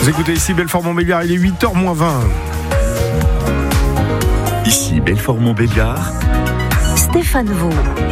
Vous écoutez ici Belfort-Montbéliard, il est 8h-20. Ici Belfort-Montbéliard, Stéphane Vaux.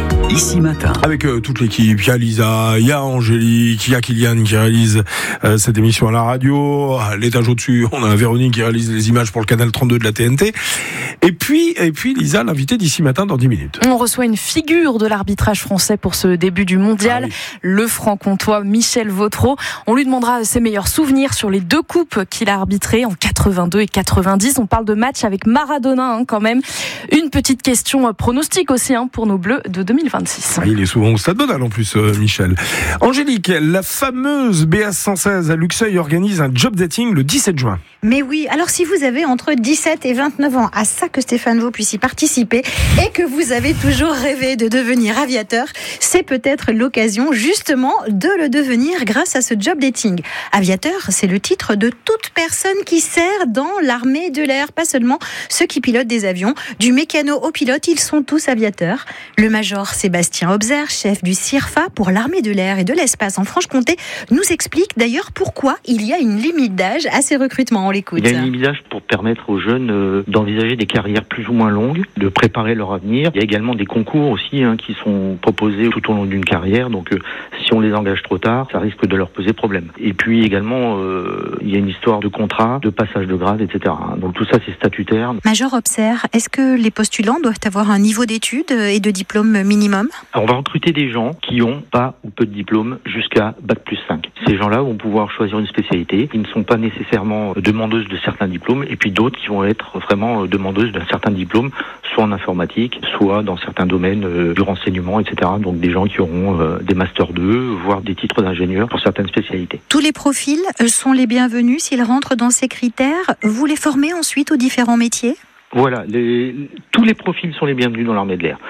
Ici Matin. Avec toute l'équipe, il y a Lisa, il y a Angélique, il y a Kylian qui réalise cette émission à la radio. À l'étage au-dessus, on a Véronique qui réalise les images pour le canal 32 de la TNT. Et puis Lisa, l'invité d'Ici Matin dans 10 minutes. On reçoit une figure de l'arbitrage français pour ce début du mondial, le franc-comtois Michel Vautreau. On lui demandera ses meilleurs souvenirs sur les deux coupes qu'il a arbitrées en 82 et 90. On parle de match avec Maradona quand même. Une petite question pronostic aussi pour nos Bleus de 2026. Il est souvent au Stade Bonal en plus, Michel. Angélique, la fameuse BA 116 à Luxeuil organise un job dating le 17 juin. Mais oui, alors si vous avez entre 17 et 29 ans, à ça que Stéphane Vaux puisse y participer et que vous avez toujours rêvé de devenir aviateur, c'est peut-être l'occasion justement de le devenir grâce à ce job dating. Aviateur, c'est le titre de toute personne qui sert dans l'armée de l'air, pas seulement ceux qui pilotent des avions. Du mécano au pilote, ils sont tous aviateurs. Le major Sébastien Obzer, chef du CIRFA pour l'armée de l'air et de l'espace en Franche-Comté, nous explique d'ailleurs pourquoi il y a une limite d'âge à ces recrutements. On l'écoute. Il y a une limite d'âge pour permettre aux jeunes d'envisager des carrières plus ou moins longues, de préparer leur avenir. Il y a également des concours aussi qui sont proposés tout au long d'une carrière. Donc si on les engage trop tard, ça risque de leur poser problème. Et puis également, il y a une histoire de contrat, de passage de grade, etc. Donc tout ça, c'est statutaire. Major Observe, est-ce que les postulants doivent avoir un niveau d'études et de diplôme minimum ? Alors, on va recruter des gens qui ont pas ou peu de diplôme jusqu'à Bac+5. Ces gens-là vont pouvoir choisir une spécialité. Ils ne sont pas nécessairement demandeuses de certains diplômes, et puis d'autres qui vont être vraiment demandeuses d'un certain diplôme, soit en informatique, soit dans certains domaines du renseignement, etc. Donc des gens qui auront des Master 2, voire des titres d'ingénieur pour certaines spécialités. Tous les profils sont les bienvenus s'ils rentrent dans ces critères. Vous les formez ensuite aux différents métiers ? Voilà, tous les profils sont les bienvenus dans l'armée de l'air.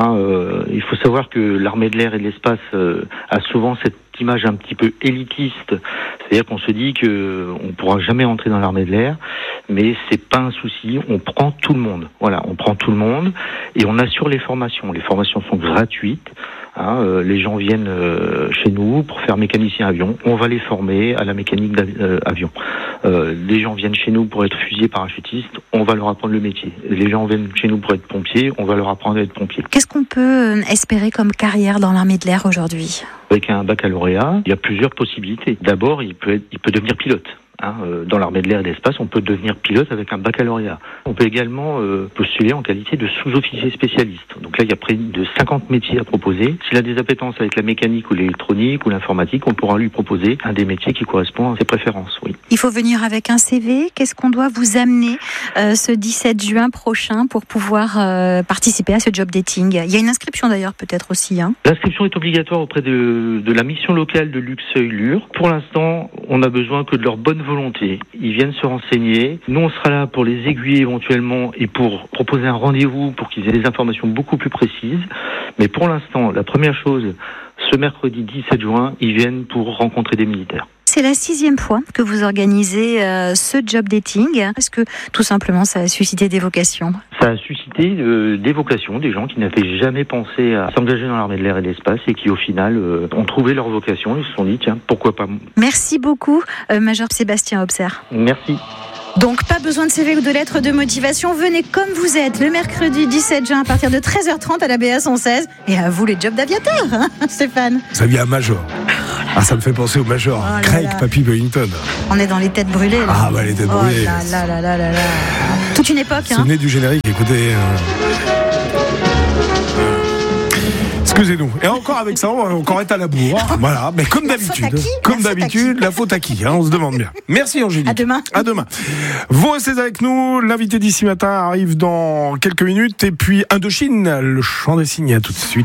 Il faut savoir que l'armée de l'air et de l'espace a souvent cette image un petit peu élitiste, c'est-à-dire qu'on se dit que on pourra jamais entrer dans l'armée de l'air, mais c'est pas un souci, on prend tout le monde. Voilà, on prend tout le monde et on assure les formations. Les formations sont gratuites. Les gens viennent chez nous pour faire mécanicien avion. On va les former à la mécanique d'avion. Les gens viennent chez nous pour être fusiliers parachutistes. On va leur apprendre le métier. Les gens viennent chez nous pour être pompiers. On va leur apprendre à être pompiers. Qu'est-ce qu'on peut espérer comme carrière dans l'armée de l'air aujourd'hui ? Avec un baccalauréat, il y a plusieurs possibilités. D'abord, il peut devenir pilote. Dans l'armée de l'air et de l'espace, on peut devenir pilote avec un baccalauréat. On peut également postuler en qualité de sous-officier spécialiste. Donc là, il y a près de 50 métiers à proposer. S'il a des appétences avec la mécanique ou l'électronique ou l'informatique, on pourra lui proposer un des métiers qui correspond à ses préférences. Oui. Il faut venir avec un CV. Qu'est-ce qu'on doit vous amener ce 17 juin prochain pour pouvoir participer à ce job dating ? Il y a une inscription d'ailleurs peut-être aussi. L'inscription est obligatoire auprès de la mission locale de Luxeuil-Lure. Pour l'instant, on n'a besoin que de leur bonne volonté. Ils viennent se renseigner. Nous, on sera là pour les aiguiller éventuellement et pour proposer un rendez-vous pour qu'ils aient des informations beaucoup plus précises. Mais pour l'instant, la première chose, ce mercredi 17 juin, ils viennent pour rencontrer des militaires. C'est la 6e fois que vous organisez ce job dating. Est-ce que tout simplement ça a suscité des vocations ? Ça a suscité des vocations, des gens qui n'avaient jamais pensé à s'engager dans l'armée de l'air et de l'espace et qui au final ont trouvé leur vocation. Ils se sont dit tiens, pourquoi pas. Merci beaucoup, Major Sébastien Obser. Merci. Donc pas besoin de CV ou de lettres de motivation, venez comme vous êtes le mercredi 17 juin à partir de 13h30 à la BA 116 et à vous les jobs d'aviateur, Stéphane. Ça vient à Major. Ça me fait penser au Major. Craig Papy Bellington. On est dans les têtes brûlées là. Les têtes brûlées. Là. Toute une époque. Souvenez du générique, écoutez. Excusez-nous. Et encore avec ça, on va encore être à la bourre. Voilà, mais comme d'habitude. La faute à qui on se demande bien. Merci Angélique. À demain. Vous restez avec nous. L'invité d'Ici Matin arrive dans quelques minutes. Et puis Indochine, le chant des cygnes. À tout de suite.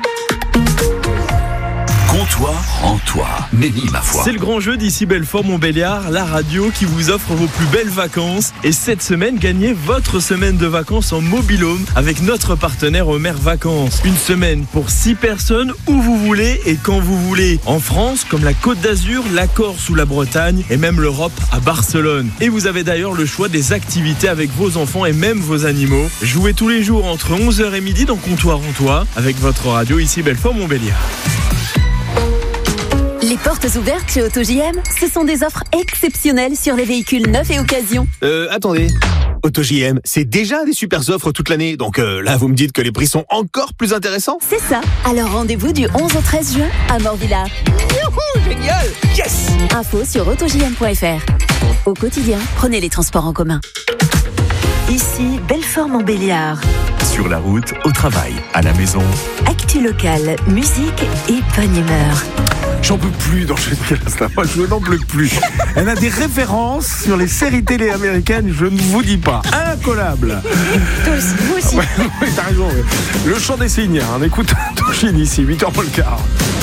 Comptoir en toi, Nenny, ma foi. C'est le grand jeu d'ici Belfort-Montbéliard, la radio qui vous offre vos plus belles vacances. Et cette semaine, gagnez votre semaine de vacances en mobil-home avec notre partenaire Omer Vacances. Une semaine pour 6 personnes où vous voulez et quand vous voulez. En France, comme la Côte d'Azur, la Corse ou la Bretagne et même l'Europe à Barcelone. Et vous avez d'ailleurs le choix des activités avec vos enfants et même vos animaux. Jouez tous les jours entre 11h et midi dans Comptoir en toi avec votre radio ici Belfort-Montbéliard. Les portes ouvertes chez AutoJM, ce sont des offres exceptionnelles sur les véhicules neufs et occasions. Attendez. AutoJM, c'est déjà des super offres toute l'année. Donc là, vous me dites que les prix sont encore plus intéressants ? C'est ça. Alors rendez-vous du 11 au 13 juin à Morvillard. Youhou, génial ! Yes ! Info sur autojm.fr. Au quotidien, prenez les transports en commun. Ici, Belfort-Montbéliard. Sur la route, au travail, à la maison. Actu locale, musique et bonne humeur. J'en peux plus d'enchaîner là, moi je n'en peux plus. Elle a des références sur les séries télé américaines, je ne vous dis pas. Incollable. Toi aussi, vous aussi. Ouais, t'as raison. Le chant des signes, on écoute Toshine ici, 8h moins le quart.